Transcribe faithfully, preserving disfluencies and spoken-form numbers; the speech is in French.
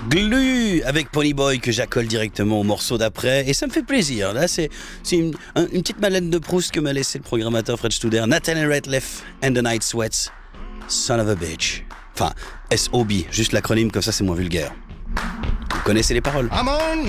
Glu avec Ponyboy que j'accole directement au morceau d'après et ça me fait plaisir. Là c'est, c'est une, un, une petite Madeleine de Proust que m'a laissé le programmateur Fred Studer. Nathaniel Rateliff and the Night Sweats, Son of a Bitch. Enfin S O B, juste l'acronyme comme ça c'est moins vulgaire. Vous connaissez les paroles.